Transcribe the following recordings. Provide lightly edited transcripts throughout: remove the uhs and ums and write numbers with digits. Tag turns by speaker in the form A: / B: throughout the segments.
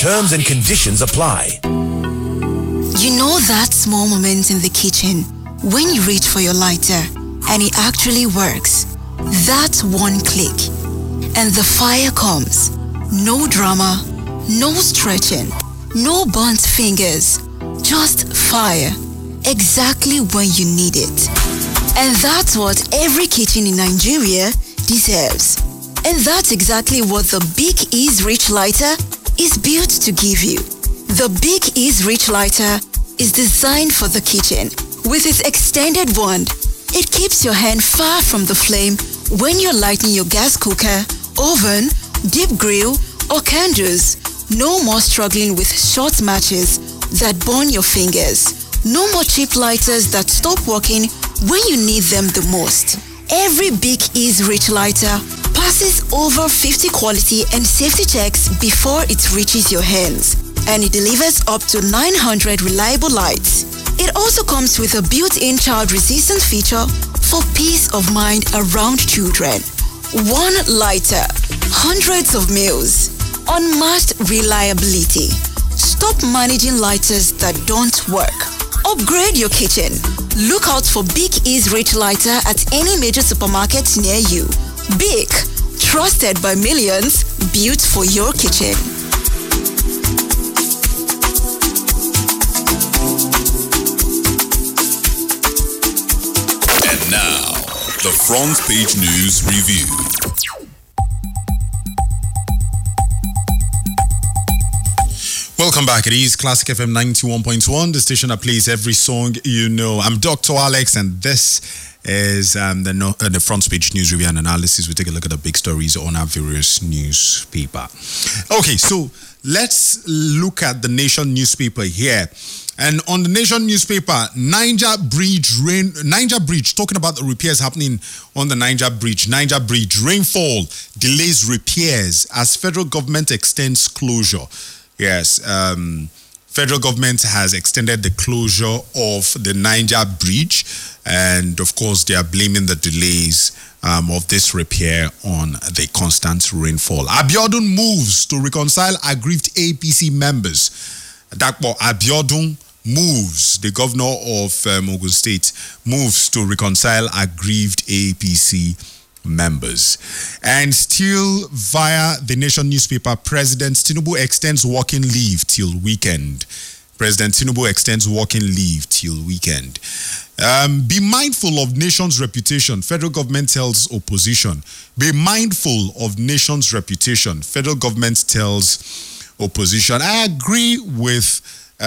A: Terms and conditions apply.
B: You know that small moment in the kitchen when you reach for your lighter and it actually works. That one click and the fire comes. No drama, no stretching, no burnt fingers, just fire. Exactly when you need it. And that's what every kitchen in Nigeria deserves. And that's exactly what the Big Ease Rich Lighter is built to give you. The Big Ease Rich Lighter is designed for the kitchen. With its extended wand, it keeps your hand far from the flame when you're lighting your gas cooker, oven, deep grill, or candles. No more struggling with short matches that burn your fingers. No more cheap lighters that stop working when you need them the most. Every Big Ease Rich Lighter passes over 50 quality and safety checks before it reaches your hands. And it delivers up to 900 reliable lights. It also comes with a built-in child-resistant feature for peace of mind around children. One lighter, hundreds of meals, unmatched reliability. Stop managing lighters that don't work. Upgrade your kitchen. Look out for Big Ease Rich Lighter at any major supermarket near you. Big, trusted by millions, built for your kitchen.
C: And now, the Front Page News Review. Welcome back. It is Classic FM 91.1, the station that plays every song you know. I'm Dr. Alex, and this is the Front Page News Review and Analysis. We take a look at the big stories on our various newspaper. Okay, so let's look at the Nation newspaper here. And on the Nation newspaper, Niger Bridge, talking about the repairs happening on the Niger Bridge. Niger Bridge, rainfall delays repairs as federal government extends closure. Yes, federal government has extended the closure of the Niger Bridge, and of course they are blaming the delays of this repair on the constant rainfall. Abiodun moves to reconcile aggrieved APC members. Dakpo Abiodun moves, the governor of Ogun State, moves to reconcile aggrieved APC members. And still via the Nation newspaper, President Tinubu extends working leave till weekend. President Tinubu extends working leave till weekend. Be mindful of nation's reputation, federal government tells opposition. Be mindful of nation's reputation, federal government tells opposition. I agree with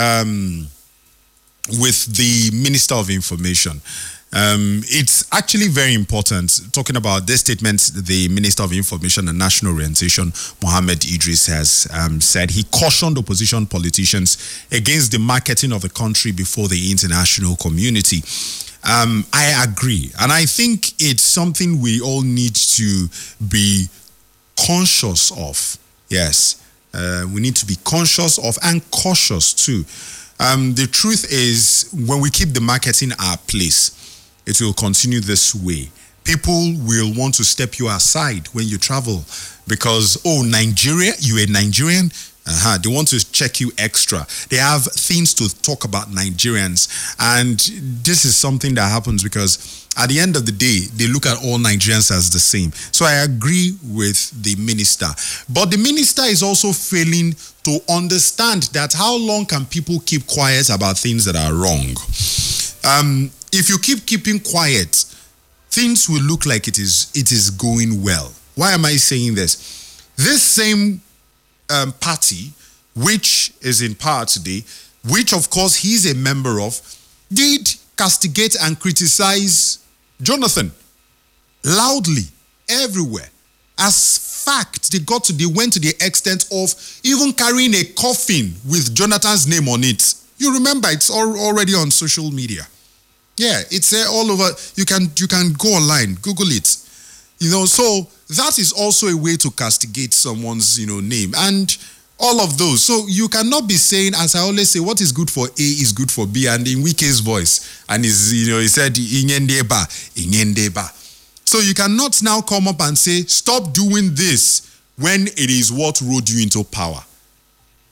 C: the Minister of Information. It's actually very important, talking about this statement, the Minister of Information and National Orientation, Mohammed Idris, has said. He cautioned opposition politicians against the marketing of the country before the international community. I agree. And I think it's something we all need to be conscious of. Yes, we need to be conscious of and cautious too. The truth is, when we keep the marketing our place, it will continue this way. People will want to step you aside when you travel because, Nigeria, you're a Nigerian? They want to check you extra. They have things to talk about Nigerians. And this is something that happens because at the end of the day, they look at all Nigerians as the same. So I agree with the minister. But the minister is also failing to understand that how long can people keep quiet about things that are wrong? If you keeping quiet, things will look like it is going well. Why am I saying this? This same party, which is in power today, which of course he's a member of, did castigate and criticize Jonathan loudly everywhere. As fact, they went to the extent of even carrying a coffin with Jonathan's name on it. You remember, it's already on social media. Yeah, it's all over. You can go online, Google it. So that is also a way to castigate someone's, name and all of those. So you cannot be saying, as I always say, what is good for A is good for B, and in Wike's voice, and he said, Inyendeba. So you cannot now come up and say, stop doing this when it is what rode you into power.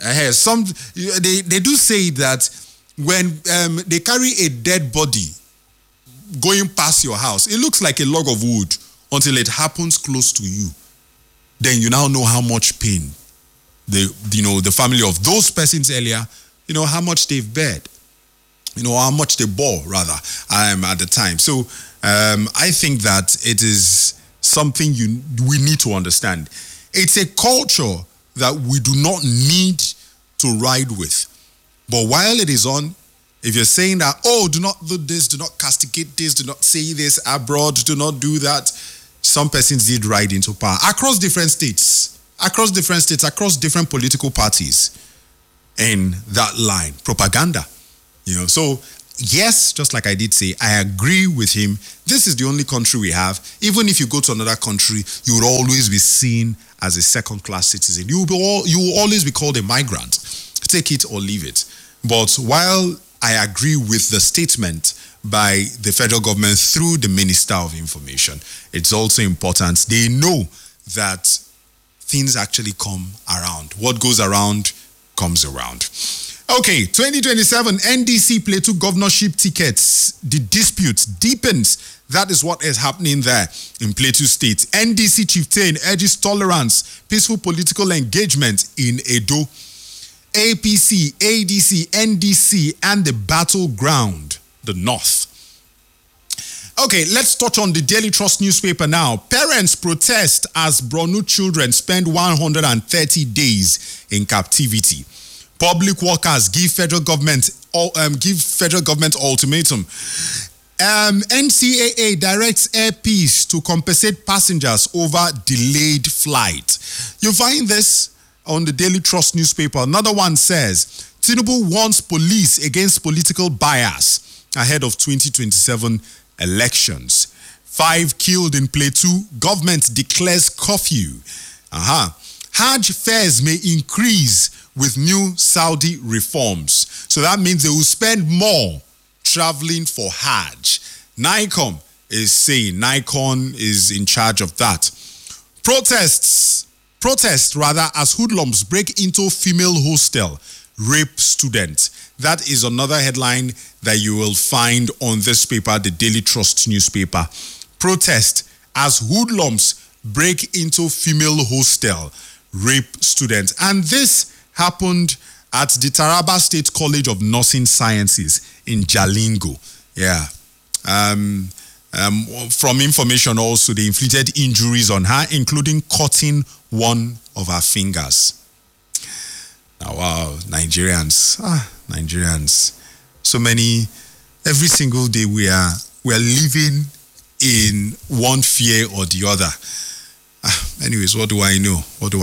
C: Some they do say that when they carry a dead body going past your house, it looks like a log of wood until it happens close to you. Then you now know how much pain the family of those persons earlier, how much they've bared, how much they bore rather at the time. So I think that it is something we need to understand. It's a culture that we do not need to ride with. But while it is on, if you're saying that, do not do this, do not castigate this, do not say this abroad, do not do that, some persons did ride into power across different states, across different political parties. In that line, propaganda. So yes, just like I did say, I agree with him. This is the only country we have. Even if you go to another country, you will always be seen as a second-class citizen. You will always be called a migrant. Take it or leave it. But while I agree with the statement by the federal government through the Minister of Information, it's also important they know that things actually come around. What goes around comes around. Okay, 2027 NDC Plateau governorship tickets. The dispute deepens. That is what is happening there in Plateau State. NDC chieftain urges tolerance, peaceful political engagement in Edo. APC, ADC, NDC, and the battleground, the North. Okay, let's touch on the Daily Trust newspaper now. Parents protest as Borno children spend 130 days in captivity. Public workers give federal government ultimatum. NCAA directs Air Peace to compensate passengers over delayed flight. You find this on the Daily Trust newspaper. Another one says, Tinubu warns police against political bias ahead of 2027 elections. 5 killed in Plateau. Government declares curfew. Hajj fares may increase with new Saudi reforms. So that means they will spend more traveling for Hajj. NICOM is saying, NICON is in charge of that. Protest as hoodlums break into female hostel, rape student. That is another headline that you will find on this paper, the Daily Trust newspaper. Protest as hoodlums break into female hostel, rape student. And this happened at the Taraba State College of Nursing Sciences in Jalingo. Yeah. From information also, they inflicted injuries on her, including cutting one of her fingers. Now, wow, Nigerians. So many, every single day we are living in one fear or the other. Anyways, what do I know?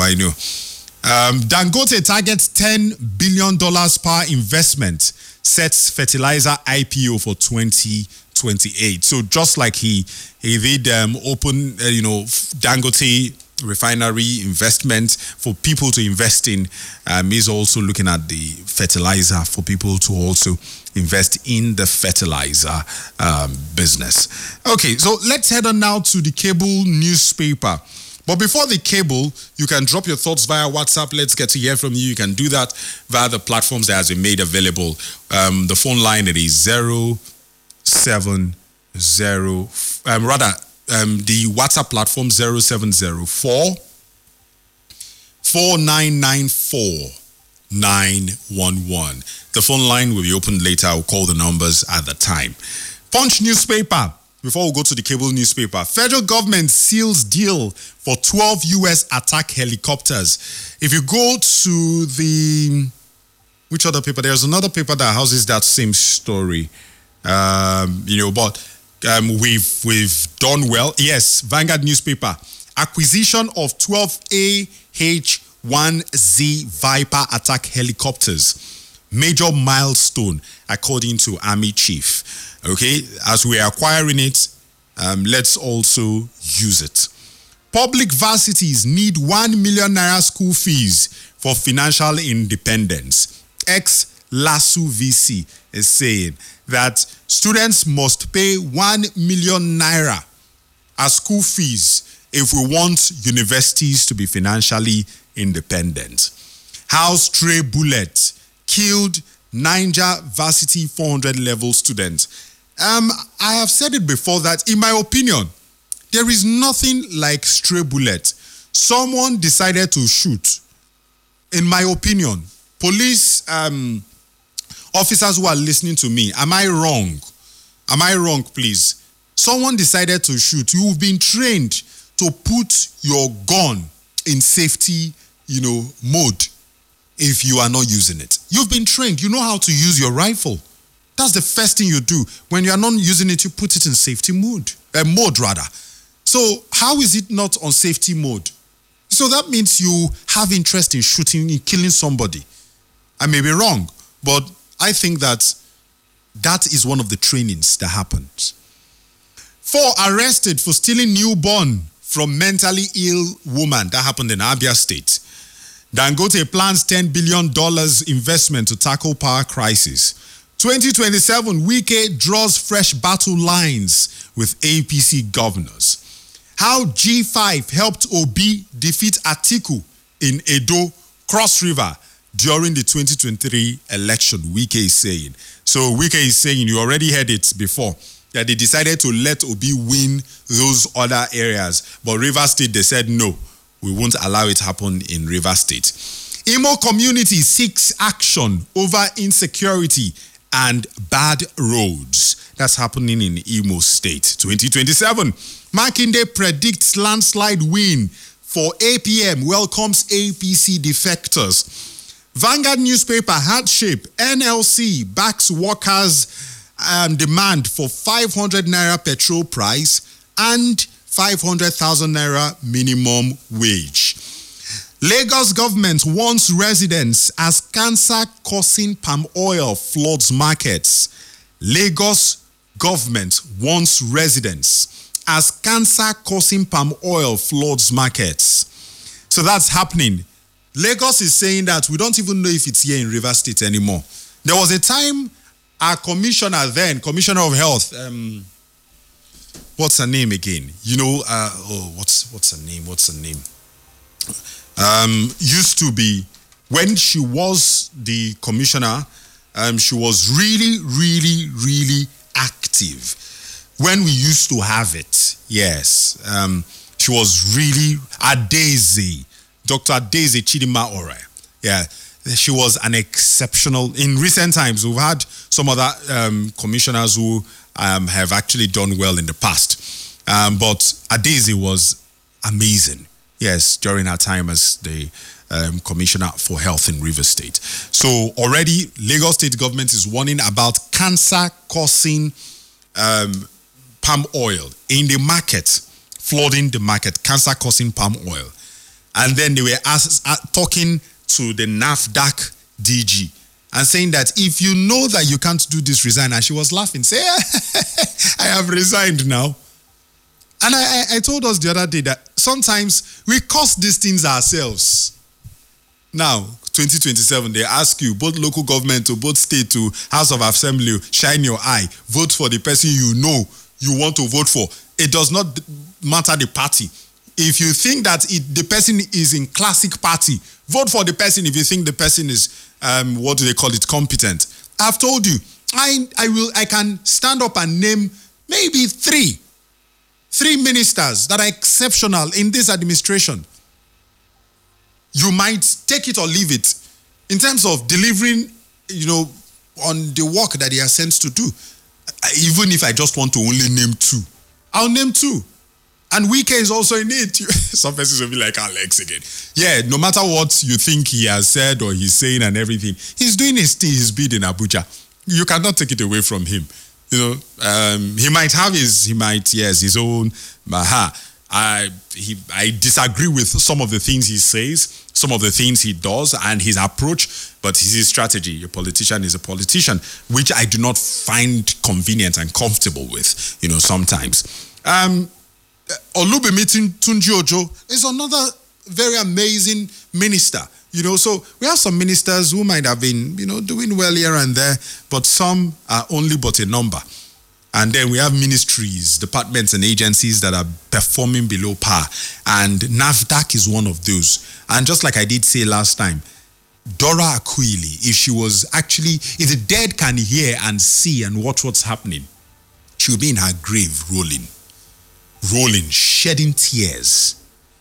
C: Dangote targets $10 billion per investment, sets fertilizer IPO for 2028. So just like he did open, Dangote refinery investment for people to invest in, he's also looking at the fertilizer for people to also invest in the fertilizer business. Okay, so let's head on now to the cable newspaper. But before the cable, you can drop your thoughts via WhatsApp. Let's get to hear from you. You can do that via the platforms that has been made available. The phone line, it is 070, the WhatsApp platform 0704 4994 911. The phone line will be opened later. I'll call the numbers at the time. Punch newspaper. Before we go to the cable newspaper, federal government seals deal for 12 U.S. attack helicopters. If you go to which other paper? There's another paper that houses that same story. We've done well. Yes, Vanguard newspaper. Acquisition of 12 AH-1Z Viper attack helicopters. Major milestone, according to Army Chief. Okay, as we are acquiring it, let's also use it. Public varsities need 1 million naira school fees for financial independence. Ex-LASU VC is saying that students must pay 1 million naira as school fees if we want universities to be financially independent. How stray bullet killed Niger Varsity 400 level student. I have said it before that, in my opinion, there is nothing like stray bullet. Someone decided to shoot. In my opinion, police officers who are listening to me, am I wrong? Am I wrong, please? Someone decided to shoot. You've been trained to put your gun in safety, mode if you are not using it. You've been trained. You know how to use your rifle. That's the first thing you do. When you are not using it, you put it in safety mode. So how is it not on safety mode? So that means you have interest in shooting, in killing somebody. I may be wrong, but I think that is one of the trainings that happens. 4 arrested for stealing newborn from mentally ill woman. That happened in Abia State. Dangote plans $10 billion investment to tackle power crisis. 2027, Wike draws fresh battle lines with APC governors. How G5 helped Obi defeat Atiku in Edo, Cross River during the 2023 election, Wike is saying. So Wike is saying, you already heard it before, that they decided to let Obi win those other areas. But Rivers State, they said, no, we won't allow it happen in Rivers State. Imo community seeks action over insecurity and bad roads. That's happening in Imo State. 2027, Makinde predicts landslide win for APM, welcomes APC defectors. Vanguard newspaper, hardship, NLC backs workers' demand for 500 naira petrol price and 500,000 naira minimum wage. Lagos government warns residents as cancer-causing palm oil floods markets. Lagos government warns residents as cancer-causing palm oil floods markets. So that's happening. Lagos is saying that we don't even know if it's here in Rivers State anymore. There was a time our commissioner then, Commissioner of Health, what's her name again? What's her name? Used to be, when she was the commissioner, she was really, really, really active. When we used to have it, yes. She was really Dr. Daisy Chidima Ore. Yeah, she was an exceptional. In recent times, we've had some other commissioners who have actually done well in the past. But Adeze was amazing. Yes, during her time as the Commissioner for Health in Rivers State. So already, Lagos State government is warning about cancer-causing palm oil in the market, flooding the market, cancer-causing palm oil. And then they were talking to the NAFDAC DG and saying that if you know that you can't do this, resign. And she was laughing, say, I have resigned now. And I told us the other day that sometimes we cause these things ourselves. Now, 2027, they ask you, both local government to both state to House of Assembly, shine your eye, vote for the person you know you want to vote for. It does not matter the party. If you think that the person is in classic party, vote for the person if you think the person is, competent. I've told you, I can stand up and name maybe three ministers that are exceptional in this administration. You might take it or leave it in terms of delivering, on the work that they are sent to do. Even if I just want to only name 2, I'll name 2. And Wike is also in it. Some persons will be like Alex again. Yeah, no matter what you think he has said or he's saying and everything, he's doing his bid in Abuja. You cannot take it away from him. He might have his own. I disagree with some of the things he says, some of the things he does, and his approach, but it's his strategy. A politician is a politician, which I do not find convenient and comfortable with, sometimes. Olubimi Tunji Ojo is another very amazing minister. So we have some ministers who might have been, doing well here and there, but some are only but a number. And then we have ministries, departments, and agencies that are performing below par. And NAFDAC is one of those. And just like I did say last time, Dora Akuili, if the dead can hear and see and watch what's happening, she would be in her grave rolling, shedding tears.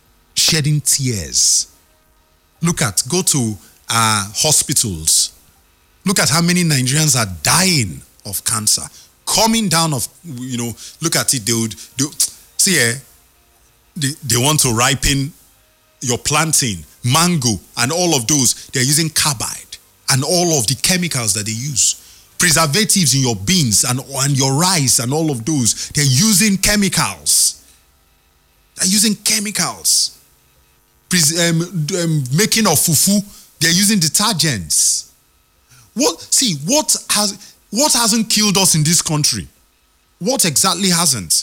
C: Go to hospitals. Look at how many Nigerians are dying of cancer, coming down of, look at it, they want to ripen your plantain, mango, and all of those. They're using carbide and all of the chemicals that they use. Preservatives in your beans and your rice and all of those. They're using chemicals. Making of fufu, they're using detergents. What hasn't killed us in this country? What exactly hasn't?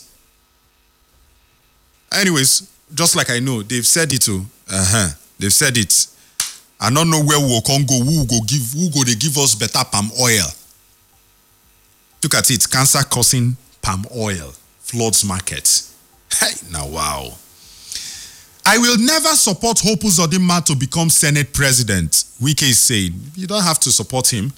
C: Anyways, just like I know, they've said it too. They've said it. I don't know where we'll go. They give us better palm oil. Look at it, cancer causing palm oil floods market. Hey, now wow. I will never support Hope Uzodinma to become Senate President. Wike is saying, you don't have to support him.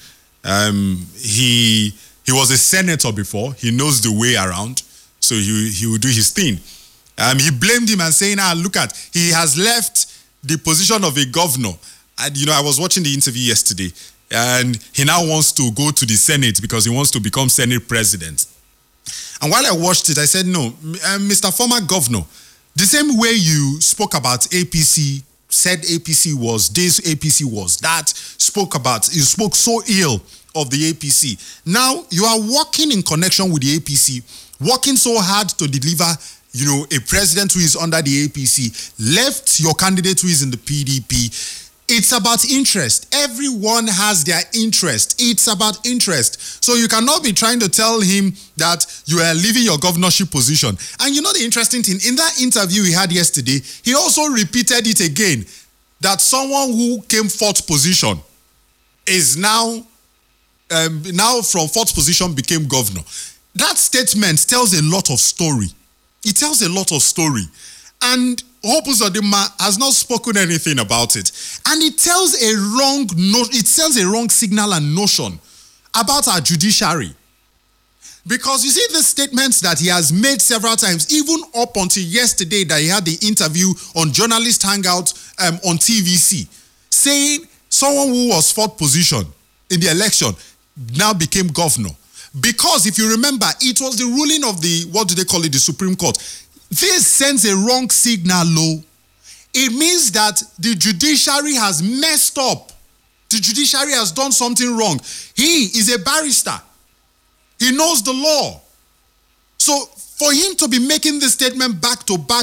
C: He was a senator before. He knows the way around. So he will do his thing. He blamed him and saying, he has left the position of a governor. And, I was watching the interview yesterday. And he now wants to go to the Senate because he wants to become Senate President. And while I watched it, I said, no, Mr. Former Governor, the same way you spoke about APC, said APC was this, APC was that, you spoke so ill of the APC. Now you are working in connection with the APC, working so hard to deliver, a president who is under the APC, left your candidate who is in the PDP. It's about interest. Everyone has their interest. It's about interest. So you cannot be trying to tell him that you are leaving your governorship position. And the interesting thing, in that interview he had yesterday, he also repeated it again, that someone who came fourth position is now from fourth position became governor. That statement tells a lot of story. It tells a lot of story. And Hope Uzodinma has not spoken anything about it. And it tells a wrong signal and notion about our judiciary. Because you see the statements that he has made several times, even up until yesterday that he had the interview on Journalist Hangout on TVC, saying someone who was fourth position in the election now became governor. Because if you remember, it was the ruling of the Supreme Court. This sends a wrong signal, low. It means that the judiciary has messed up. The judiciary has done something wrong. He is a barrister. He knows the law. So for him to be making this statement back to back,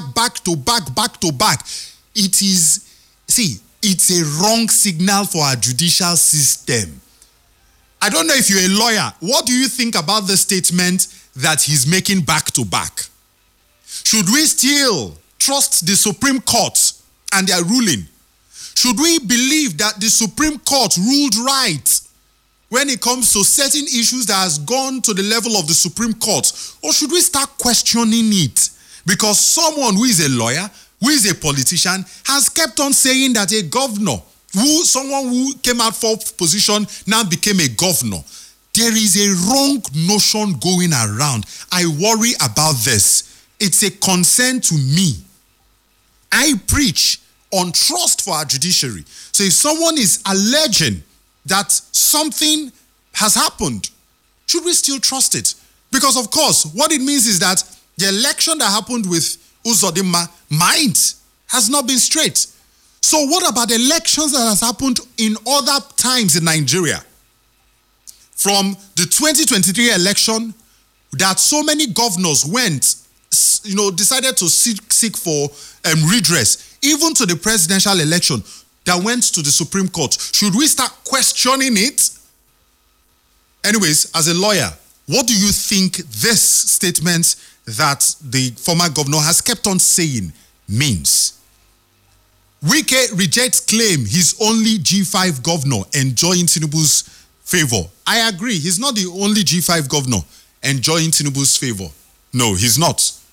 C: it's a wrong signal for our judicial system. I don't know if you're a lawyer. What do you think about the statement that he's making back to back? Should we still trust the Supreme Court and their ruling? Should we believe that the Supreme Court ruled right when it comes to certain issues that has gone to the level of the Supreme Court? Or should we start questioning it? Because someone who is a lawyer, who is a politician, has kept on saying that a governor, someone who came out fourth position, now became a governor. There is a wrong notion going around. I worry about this. It's a concern to me. I preach on trust for our judiciary. So if someone is alleging that something has happened, should we still trust it? Because of course, what it means is that the election that happened with Uzodinma has not been straight. So what about elections that has happened in other times in Nigeria? From the 2023 election, that so many governors decided to seek for redress, even to the presidential election that went to the Supreme Court. Should we start questioning it? Anyways, as a lawyer, what do you think this statement that the former governor has kept on saying means? Wike rejects claim he's only G5 governor enjoying Tinubu's favor. I agree, he's not the only G5 governor enjoying Tinubu's favor. No, he's not.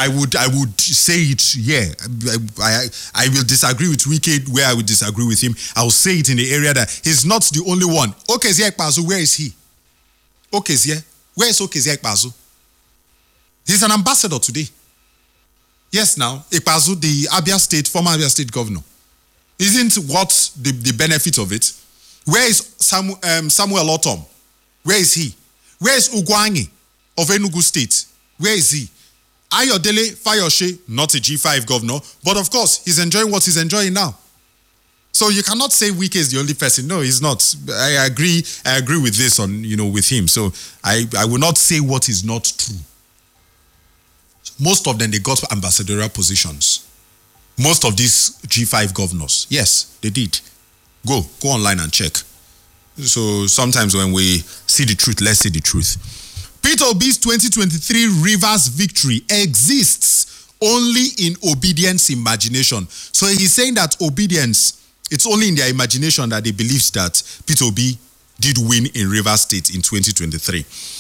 C: I would say it, yeah. I will disagree with Wike where I would disagree with him. I will say it in the area that he's not the only one. Okezie Ikpeazu, where is he? Okezie, where is Okezie Ikpeazu? He's an ambassador today. Yes, now, Ikpeazu, the former Abia State governor. Isn't what the benefit of it? Where is Samuel Otom? Where is he? Where is Ugwangi of Enugu State? Where is he? Ayodele Fayoshe, not a G5 governor, but of course, he's enjoying what he's enjoying now. So you cannot say Wike is the only person. No, he's not. I agree with this with him. So I will not say what is not true. Most of them, they got ambassadorial positions. Most of these G5 governors, yes, they did. Go online and check. So sometimes when we see the truth, let's see the truth. Peter Obi's 2023 Rivers victory exists only in obedience imagination. So he's saying that obedience, it's only in their imagination that they believe that Peter Obi did win in Rivers State in 2023.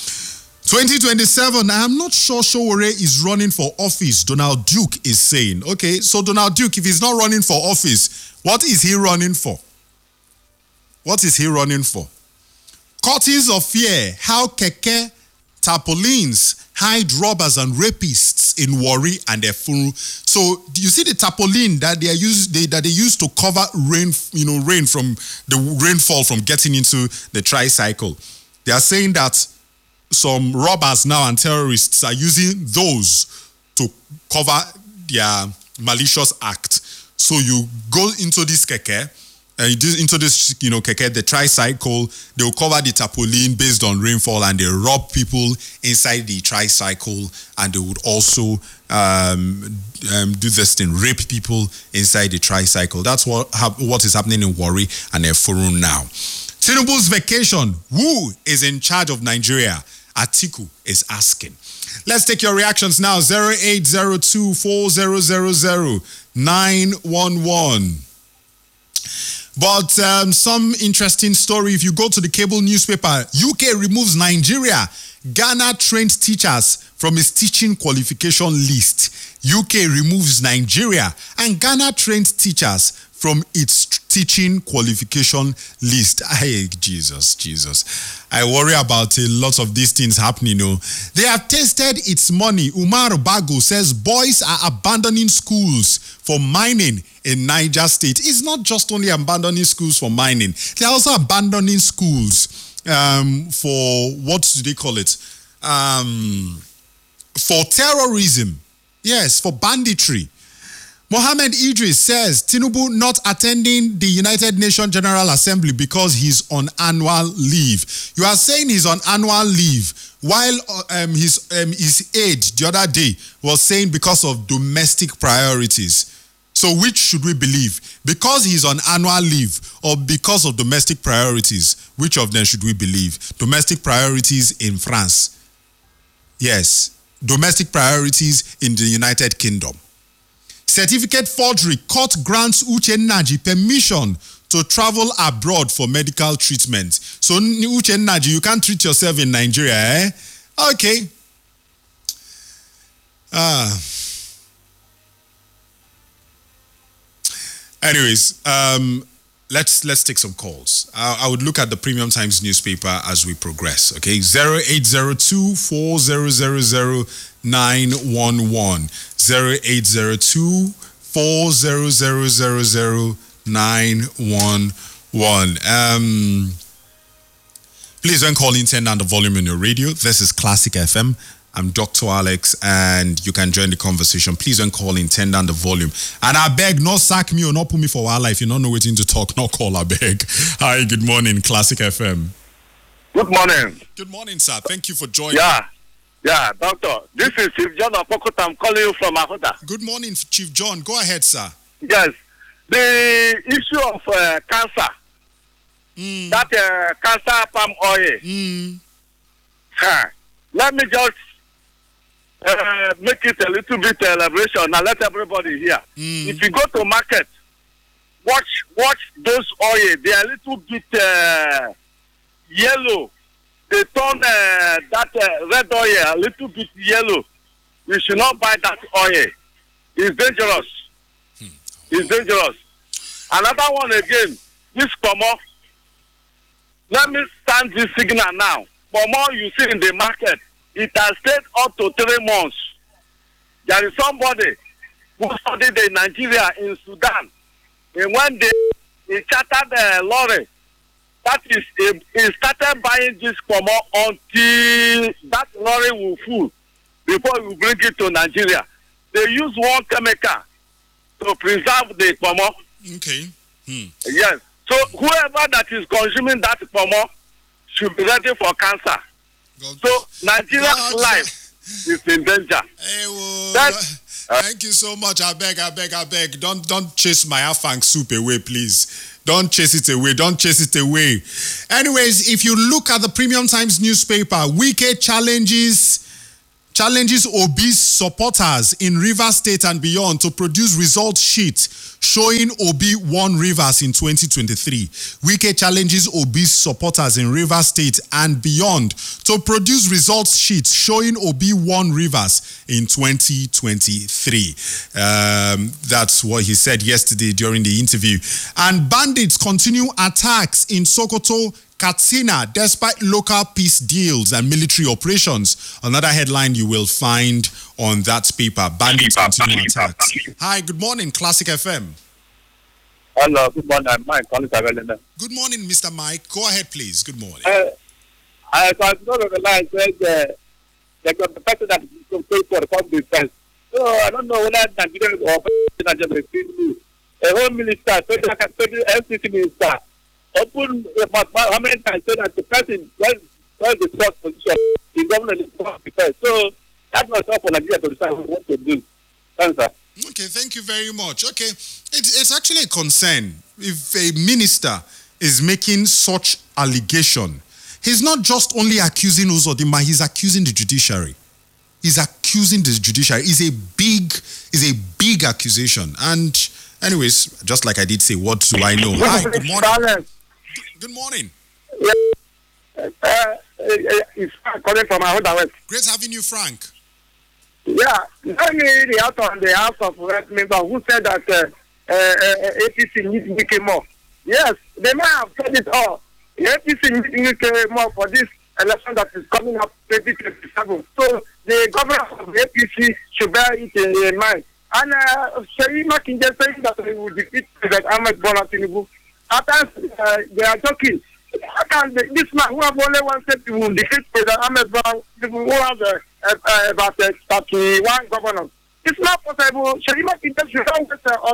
C: 2027, I am not sure Sowore is running for office, Donald Duke is saying. Okay, so Donald Duke, if he's not running for office, what is he running for? What is he running for? Curtains of fear, how Keke tarpaulins hide robbers and rapists in Warri and Efuru. So do you see the tarpaulin that they use to cover rain from the rainfall from getting into the tricycle? They are saying that some robbers now and terrorists are using those to cover their malicious act. So you go into this keke, keke, the tricycle, they will cover the tarpaulin based on rainfall and they rob people inside the tricycle, and they would also do this thing, rape people inside the tricycle. That's what is happening in Warri and Efuru now. Tinubu's vacation, who is in charge of Nigeria? Atiku is asking. Let's take your reactions now. 0802 4000 911. But some interesting story. If you go to the cable newspaper, UK removes Nigeria. Ghana trained teachers from its teaching qualification list. UK removes Nigeria and Ghana trained teachers from its teaching qualification list. Hey, Jesus. I worry about a lot of these things happening. They have tasted its money. Umar Bago says boys are abandoning schools for mining in Niger State. It's not just only abandoning schools for mining. They're also abandoning schools for, what do they call it? For terrorism. Yes, for banditry. Mohammed Idris says Tinubu not attending the United Nations General Assembly because he's on annual leave. You are saying he's on annual leave while his aide the other day was saying because of domestic priorities. So which should we believe? Because he's on annual leave or because of domestic priorities? Which of them should we believe? Domestic priorities in France. Yes. Domestic priorities in the United Kingdom. Certificate forgery. Court grants Uche Nnaji permission to travel abroad for medical treatment. So Uche Nnaji, you can't treat yourself in Nigeria, eh? Okay. Anyways, let's take some calls. I would look at the Premium Times newspaper as we progress. Okay, 0802 4000 911 0802 4000 911. Please don't call in, turn down the volume on your radio. This is Classic FM. I'm Dr. Alex, and you can join the conversation. Please don't call in, turn down the volume. And I beg, not sack me or not put me for a while. If you don't know waiting to talk, not call, I beg. Hi, good morning, Classic FM.
D: Good morning.
C: Good morning, sir. Thank you for joining.
D: Yeah, doctor. This is Chief John Apokota. I'm calling you from Ahuta.
C: Good morning, Chief John. Go ahead, sir.
D: Yes. The issue of cancer, that cancer palm oil. Let me just make it a little bit elaboration and let everybody hear. If you go to market, watch those oil. They are a little bit yellow. They turn that red oil a little bit yellow. you should not buy that oil. It's dangerous. It's dangerous. Another one again, this Pomo. Let me stand this signal now. Pomo you see in the market, it has stayed up to 3 months. There is somebody who studied in Nigeria, in Sudan, and when he chartered a lorry, that is, he started buying this Pomo until that lorry will full before you bring it to Nigeria. They use one chemical to preserve the Pomo.
C: Okay.
D: Yes. So whoever that is consuming that Pomo should be ready for cancer. So Nigeria's life is in danger.
C: Hey, well, thank you so much. I beg. Don't chase my afang soup away, please. Don't chase it away. Anyways, if you look at the Premium Times newspaper, Wike challenges Obi's supporters in Rivers State and beyond to produce result sheet showing Obi won Rivers in 2023. Wike challenges Obi's supporters in Rivers State and beyond to produce results sheets showing Obi won Rivers in 2023. That's what he said yesterday during the interview. And bandits continue attacks in Sokoto, Katsina, despite local peace deals and military operations. Another headline you will find on that paper. Bandits continue attacks. Hi, good morning, Classic FM.
D: Hello, good morning. I'm Mike.
C: Good morning, Mr. Mike. Go ahead, please. Good morning.
D: I was not on the line said the person that is going to pay for the public defense. So I don't know whether Nigeria or a home minister, FCC minister, open how many times so that the person when the first position is governor is defense. So that was all for Nigeria to decide what to do. Thanks, sir.
C: Okay, thank you very much. Okay, it's actually a concern if a minister is making such allegation. He's not just only accusing Uzodinma, he's accusing the judiciary. It's a big accusation. And anyways, just like I did say, what do I know? Hi, good morning. Good morning.
D: It's calling from my other West.
C: Great having you, Frank.
D: Yeah, let me read the out on the House of Rep member who said that APC needs Wike more. Yes, they might have said it all. The APC needs Wike more for this election that is coming up 2027. So the governor of the APC should bear it in mind. And Seyi Makinde saying that he will defeat President Ahmed Bola Tinubu. At times they are joking. How can this man who have only one state will defeat President Ahmed Bola Tinubu, who has about 31 governors? It's not possible. Seyi Makinde should not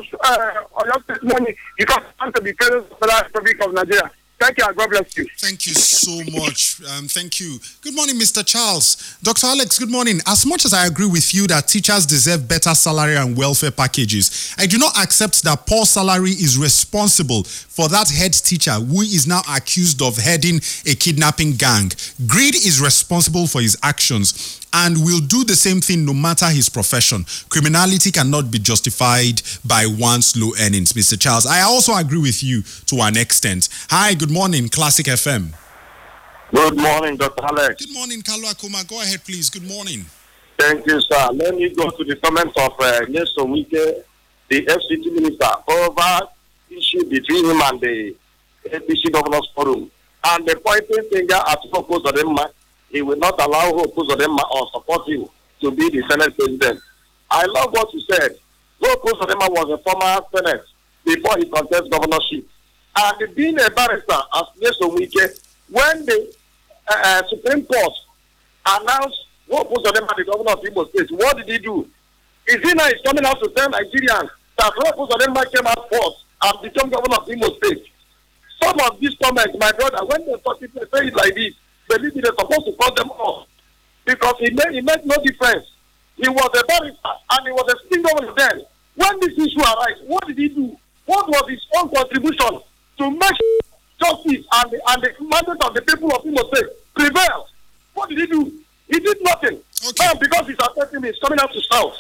D: get your state money because he wants to be president of the Republic of Nigeria. Thank you and God bless you.
C: Thank you so much. Thank you. Good morning, Mr. Charles. Dr. Alex, good morning. As much as I agree with you that teachers deserve better salary and welfare packages, I do not accept that poor salary is responsible for that head teacher who is now accused of heading a kidnapping gang. Greed is responsible for his actions and will do the same thing no matter his profession. Criminality cannot be justified by one's low earnings, Mr. Charles. I also agree with you to an extent. Hi, good morning, Classic FM.
D: Good morning, Dr. Alex.
C: Good morning, Kalu Akuma. Go ahead, please. Good morning.
D: Thank you, sir. Let me go to the comments of Nyesom Wike, the FCT minister, over issue between him and the APC Governors Forum. And the pointing finger at Hope Uzodinma, he will not allow Hope Uzodinma or support him to be the Senate president. I love what you said. Hope Uzodinma was a former Senate before he contested governorship. And being a barrister as Nyesom Wike, when the Supreme Court announced Hope Uzodinma the governor of Imo State, what did he do? Is he now coming out to tell Nigerians that Hope Uzodinma came out first and became governor of Imo State? Some of these comments, my brother, when they say it like this, believe me, they're supposed to cut them off. Because he made no difference. He was a barrister and he was a single governor then. When this issue arose, what did he do? What was his own contribution to make justice and the mandate of the people of Imo State prevail? What did he do? He did nothing.
C: Okay.
D: Now, because he's affecting me, he's coming out to South.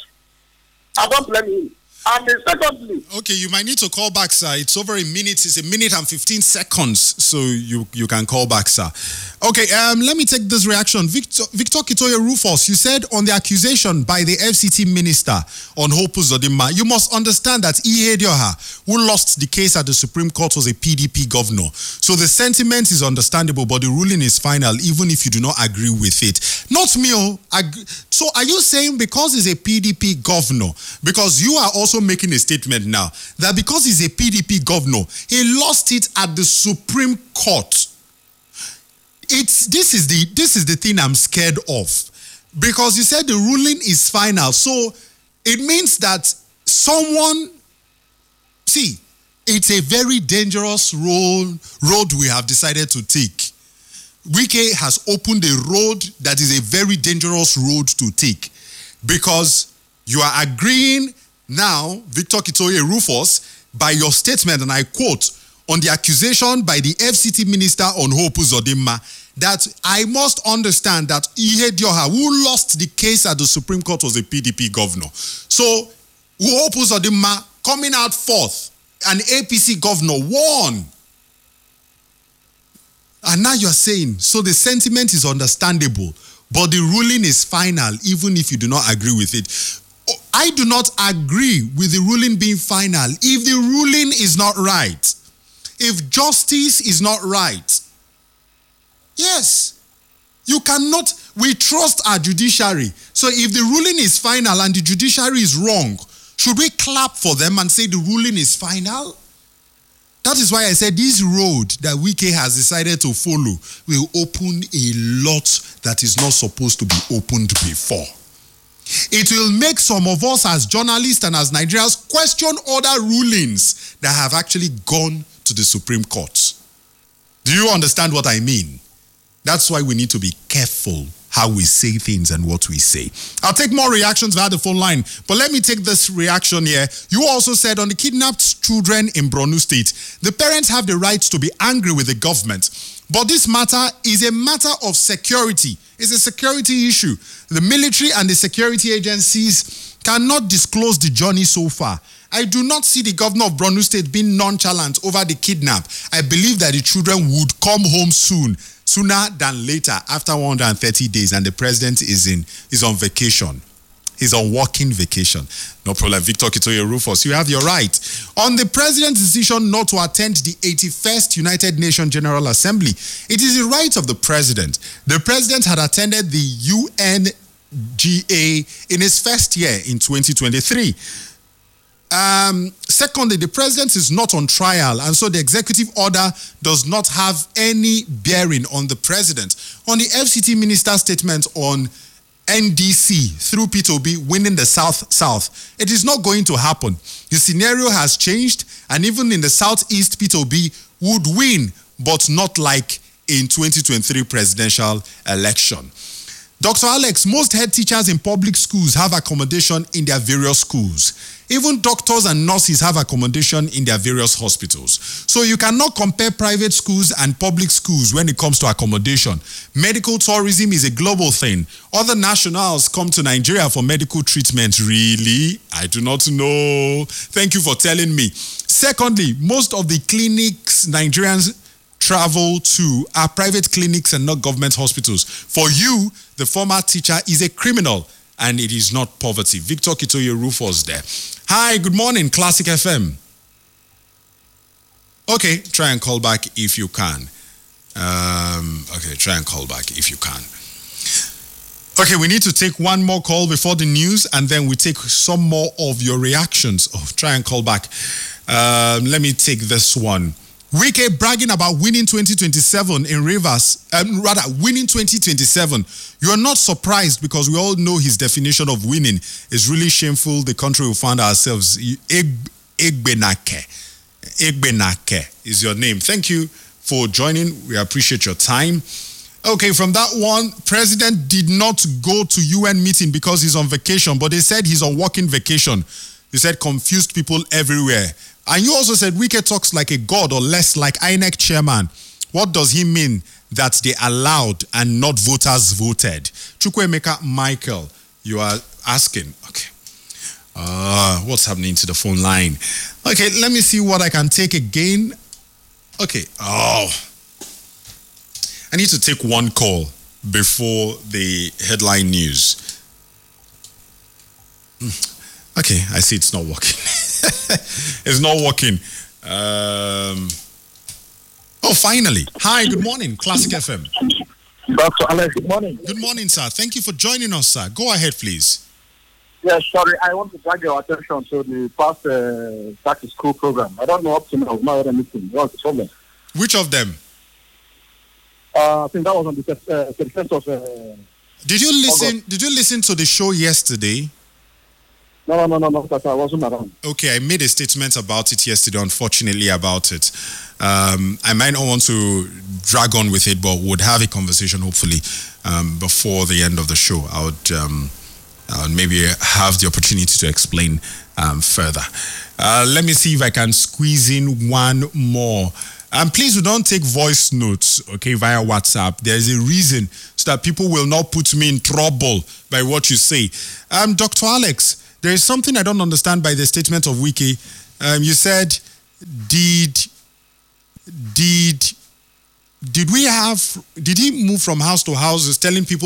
D: I don't blame him. And secondly,
C: okay, you might need to call back, sir. It's over a minute. It's 1 minute and 15 seconds, so you can call back, sir. Okay, let me take this reaction. Victor Kitoye Rufus, you said on the accusation by the FCT minister on Hope Uzodinma, you must understand that Ihedioha, who lost the case at the Supreme Court, was a PDP governor. So the sentiment is understandable, but the ruling is final, even if you do not agree with it. Not me. So are you saying because he's a PDP governor, because you are also making a statement now, that because he's a PDP governor, he lost it at the Supreme Court? This is the thing I'm scared of, because you said the ruling is final, so it means that it's a very dangerous road we have decided to take. Wike has opened a road that is a very dangerous road to take, because you are agreeing now, Victor Kitoye Rufus, by your statement, and I quote, on the accusation by the FCT minister on Hope Uzodinma, that I must understand that Ihedioha, who lost the case at the Supreme Court, was a PDP governor. So, Hope Uzodinma coming out fourth, an APC governor, won. And now you're saying, so the sentiment is understandable, but the ruling is final, even if you do not agree with it. I do not agree with the ruling being final if the ruling is not right. If justice is not right. Yes. You cannot, we trust our judiciary. So if the ruling is final and the judiciary is wrong, should we clap for them and say the ruling is final? That is why I said this road that Wike has decided to follow will open a lot that is not supposed to be opened before. It will make some of us as journalists and as Nigerians question other rulings that have actually gone to the Supreme Court. Do you understand what I mean? That's why we need to be careful how we say things and what we say. I'll take more reactions via the phone line, but let me take this reaction here. You also said on the kidnapped children in Borno State, the parents have the right to be angry with the government, but this matter is a matter of security. It's a security issue. The military and the security agencies cannot disclose the journey so far. I do not see the governor of Borno State being nonchalant over the kidnap. I believe that the children would come home sooner than later, after 130 days, and the president is on vacation. He's on working vacation. No problem. Victor Kitoye Rufus, you have your right. On the president's decision not to attend the 81st United Nations General Assembly, it is the right of the president. The president had attended the UNGA in his first year in 2023. Secondly, the president is not on trial, and so the executive order does not have any bearing on the president. On the FCT minister's statement on NDC through P2B winning the South, it is not going to happen. The scenario has changed, and even in the Southeast, P2B would win, but not like in 2023 presidential election. Dr. Alex, most head teachers in public schools have accommodation in their various schools. Even doctors and nurses have accommodation in their various hospitals. So you cannot compare private schools and public schools when it comes to accommodation. Medical tourism is a global thing. Other nationals come to Nigeria for medical treatment. Really? I do not know. Thank you for telling me. Secondly, most of the clinics Nigerians travel to are private clinics and not government hospitals. For you, the former teacher is a criminal, and it is not poverty. Victor Kitoye Rufus there. Hi, good morning, Classic FM. Okay, try and call back if you can. Try and call back if you can. Okay, we need to take one more call before the news, and then we take some more of your reactions. Oh, try and call back. Let me take this one. Wike bragging about winning 2027 in Rivers, winning 2027. You are not surprised because we all know his definition of winning is really shameful. The country we found ourselves. Egbenake is your name. Thank you for joining. We appreciate your time. Okay, from that one, President did not go to UN meeting because he's on vacation, but they said he's on working vacation. They said confused people everywhere. And you also said Wike talks like a god or less like INEC chairman. What does he mean that they allowed and not voters voted? Chukwemeka Michael, you are asking. Okay. What's happening to the phone line? Okay, let me see what I can take again. Okay. I need to take one call before the headline news. Okay, I see it's not working. It's not working. Oh, finally. Hi, good morning, Classic FM.
E: Dr. Alex, good morning.
C: Good morning, sir. Thank you for joining us, sir. Go ahead, please.
E: Yes, sorry, I want to drag your attention to the past back to school program. I don't know up to now, I've not heard anything. What's the problem?
C: Which of them?
E: I think that was on the 31st of...
C: Did you listen?
E: August.
C: Did you listen to the show yesterday?
E: No, because I wasn't around.
C: Okay, I made a statement about it yesterday, unfortunately, about it. I might not want to drag on with it, but would have a conversation, hopefully, before the end of the show. I would maybe have the opportunity to explain further. Let me see if I can squeeze in one more. And please don't take voice notes, okay, via WhatsApp. There's a reason so that people will not put me in trouble by what you say. Dr. Alex, there is something I don't understand by the statement of Wiki. You said, did he move from house to house telling people